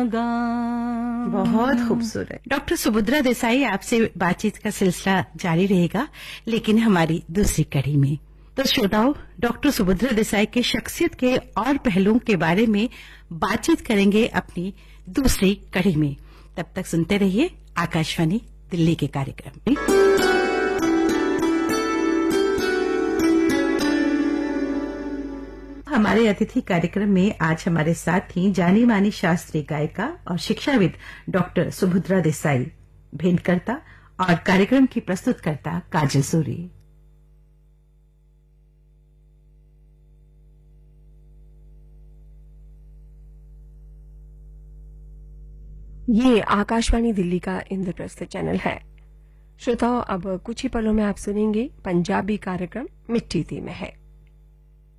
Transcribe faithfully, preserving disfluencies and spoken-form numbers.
लगाम। बहुत खूबसूरत। डॉक्टर सुभद्रा देसाई, आपसे बातचीत का सिलसिला जारी रहेगा, लेकिन हमारी दूसरी कड़ी में। तो श्रोताओं, डॉक्टर सुभद्रा देसाई की शख्सियत के और पहलुओं के बारे में बातचीत करेंगे अपनी दूसरी कड़ी में। तब तक सुनते रहिए आकाशवाणी दिल्ली के कार्यक्रम में। हमारे अतिथि कार्यक्रम में आज हमारे साथ थी जानी मानी शास्त्रीय गायिका और शिक्षाविद डॉक्टर सुभद्रा देसाई, भेंटकर्ता और कार्यक्रम की प्रस्तुतकर्ता काजल सूरी। ये आकाशवाणी दिल्ली का इंद्रप्रस्थ चैनल है। श्रोताओं, अब कुछ ही पलों में आप सुनेंगे पंजाबी कार्यक्रम मिट्टी दी महक।